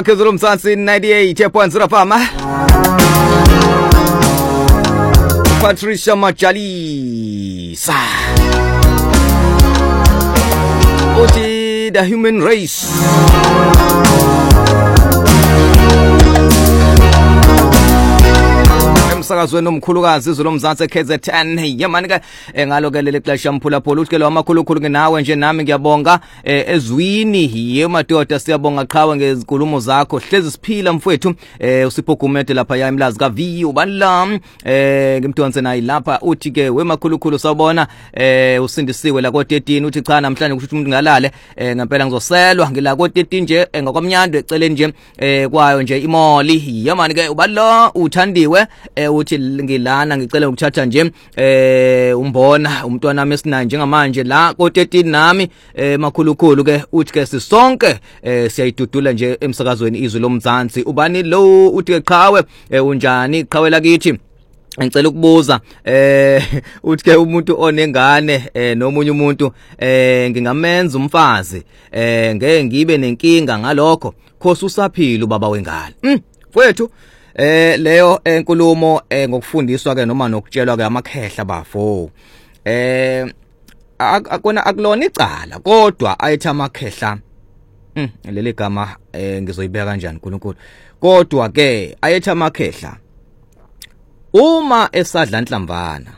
Kuzulu Mzansi 98.0 fama. Patricia Majalisa. Uthi the human race. Emsakazweni omkhulukazi izolo Mzansi KZN yamani ke ngalokelele ixesha mphula phula uthi ke lo amakhulukhulu ngenawe nje nami ngiyabonga ezwini yemadoda siyabonga qhawe ngezinkulumo zakho hlezi siphila mfowethu usipho Gumede lapha ya imlazi ka V ubani la ngimthonse nayi lapha uthi ke wemakhulukhulu sawubona usindisiwe la ko 13 uthi cha namhlanje kusho umuntu ngalale ngempela ngizoselwa ngila ko 13 nje ngokwamnyando eceleni nje kwayo nje imoli yamani ke ubani lo uthandiwe uthi ngilana ngicela ukuthatha nje umbona umntwana nami esinayo njengamanje la ko 13 nami makhulukhulu ke uthi ke sisonke siyayidudula nje emsakazweni izwi loMzansi ubani lo uthi ke qhawe unjani qhawe lakithi ngicela ukubuza uthi ke umuntu onengane nomunye umuntu ngingamenza umfazi ngeke ngibe nenkinga ngalokho khosi usaphila ubaba wengane mfowethu leyo enkulumo ngokufundiswa ke noma nokutshelwa ke amakhehla bafo akona akulona icala kodwa ayithi amakhehla leli gama ngizoyibeka kanjani uNkulunkulu kodwa ke ayithi amakhehla uma esadla inhlamvana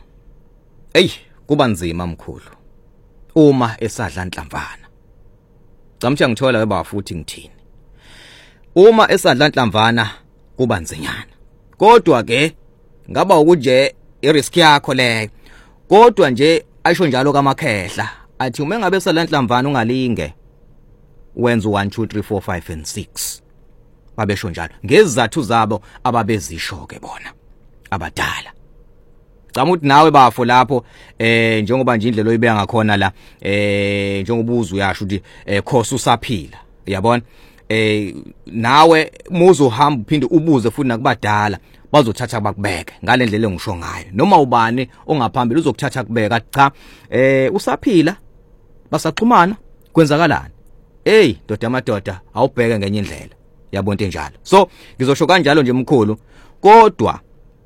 kuba nzima mkhulu uma esadla inhlamvana camthe ngithola weba futhi ngithini uma esadla inhlamvana kuba nzinyana kodwa ke ngaba ukuje irisk yakho le kodwa nje ayisho njalo kamakhehla athi uma ngabe salanhlamvana ungalinge wenza 1 2 3 4 5 and 6 babesho njalo ngezizathu zabo ababezisho ke bona abadala cama ukuthi nawe bafo lapho njengoba nje indlela oyibeka ngakhona la njengoba uzu uyasho ukuthi khosi usaphila uyabona nawe muzo hamba uphinde ubuze futhi nakubadala bazothatha bakubeke ngalendlela engisho ngayo noma ubani ongaphambili uzokuthatha kubeka cha usaphila basaxhumana kwenzakalani ndoda amadoda awubheke ngenye indlela yabonke njalo so ngizosho kanjalo nje mkhulu kodwa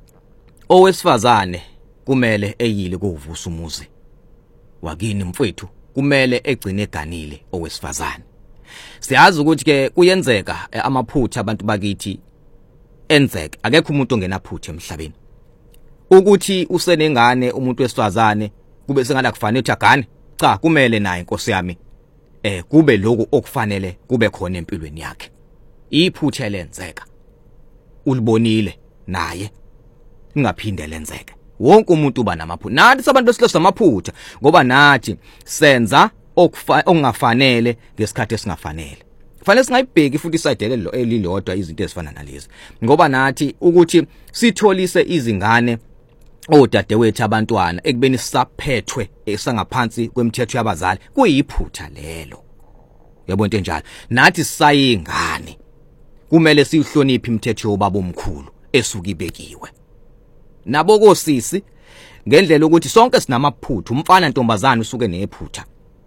owesifazane kumele eyile kuvusa umuzi wakini mfowethu kumele egcine eganile owesifazane siyazi ukuthi ke kuyenzeka amaphutha abantu bakithi enzeka akekho umuntu ongenaphutha emhlabeni ukuthi usenengane umuntu wesifazane kube sengala kufanele ukuthi agane cha kumele naye inkosi yami kube lokho okufanele kube khona empilweni yakhe iphutha lenzeka ulibonile naye ingaphinde lenzeke wonke umuntu uba namaphutha nathi sabantu besilisa amaphutha ngoba nathi senza okungafanele ngesikhathi esingafanele kufanele singayibheki futhi isayidele lo elilodwa izinto ezifana nalezi ngoba nathi ukuthi sitholise izingane odadewethu abantwana ekubeni sisaphethwe esangaphansi kwemithetho yabazali kuyiphutha lelo yabo into enjalo nathi sisayingane kumele siyihloniphe imithetho yobaba omkhulu esuka ibekiwe nabo kosisi ngendlela ukuthi sonke sinamaphutha umfana ntombazana usuke nephutha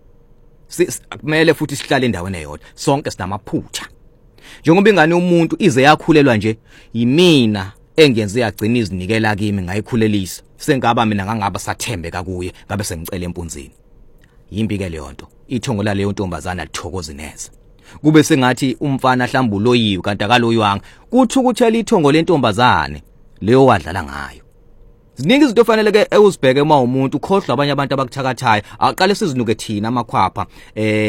kumele futhi sihlale endaweni eyodwa sonke sinamaphutha njengoba ingane umuntu ize yakhulelwa nje yimina engenze yagcina izinikela kimi ngayikhulelisa sengaba mina ngangaba sathembeka kuye ngabe sengicela empunzini yimbi ke leyo nto ithongo la leyo ntombazana lithokoze neza kube sengathi umfana hlamba uloyiwe kanti akaloyiwanga kuthi ukuthela ithongo lentombazane leyo wadlala ngayo ziningi izinto fanele ke uzibheke uma umuntu ukhohlwa abanye abantu abakuthakathayo aqale sizinuke thina amakhwapha